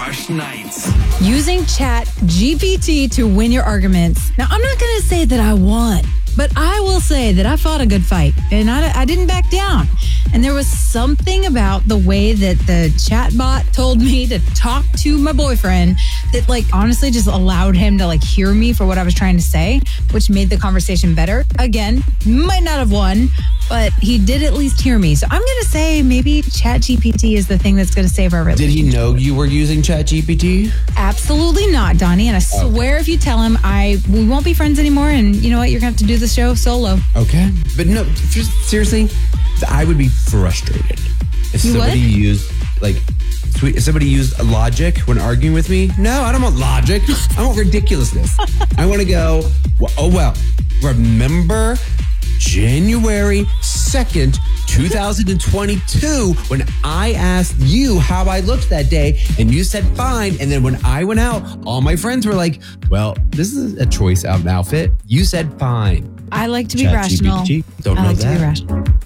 Crush Nights. Using Chat GPT to win your arguments. Now, I'm not going to say that I won, but I will say that I fought a good fight and I didn't back down. And there was something about the way that the chatbot told me to talk to my boyfriend that honestly just allowed him to hear me for what I was trying to say, which made the conversation better. Again, might not have won, but he did at least hear me. So I'm going to say maybe ChatGPT is the thing that's going to save our relationship. Did he know you were using ChatGPT? Absolutely not, Donnie. And I swear if you tell him, we won't be friends anymore. And you know what? You're going to have to do the show solo. Okay. But no, seriously, I would be frustrated if somebody used if somebody used logic when arguing with me. No, I don't want logic. I want ridiculousness. I want to go, remember January 2nd, 2022, when I asked you how I looked that day and you said fine. And then when I went out, all my friends were like, well, this is a choice of an outfit. You said fine. I like to be ChatGPT. rational. Don't know I like that. to be rational.